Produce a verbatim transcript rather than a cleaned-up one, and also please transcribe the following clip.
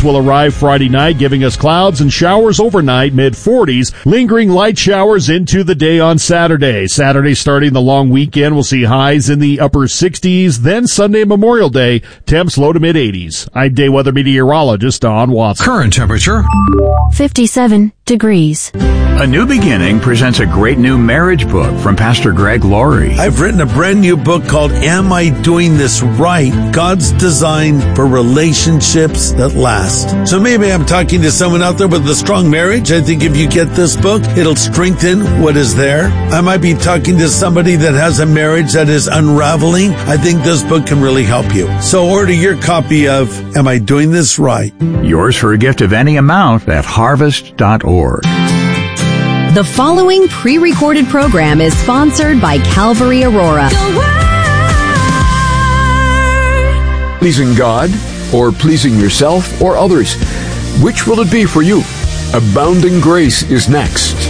will arrive Friday night, giving us clouds and showers overnight, mid forties, lingering light showers into the day on Saturday. Saturday starting the long weekend, we'll see highs in the upper sixties. Then Sunday, Memorial Day, temps low to mid eighties. I'm day weather meteorologist Don Watson. Current temperature fifty-seven degrees. A New Beginning presents a great new marriage book from Pastor Greg Laurie. I've written a brand new book called Am I Doing This Right? God's Design for Relationships That Last. So maybe I'm talking to someone out there with a strong marriage. I think if you get this book, it'll strengthen what is there. I might be talking to somebody that has a marriage that is unraveling. I think this book can really help you. So order your copy of Am I Doing This Right? Yours for a gift of any amount at harvest dot org. The following pre-recorded program is sponsored by Calvary Aurora. Pleasing God or pleasing yourself or others? Which will it be for you? Abounding Grace is next.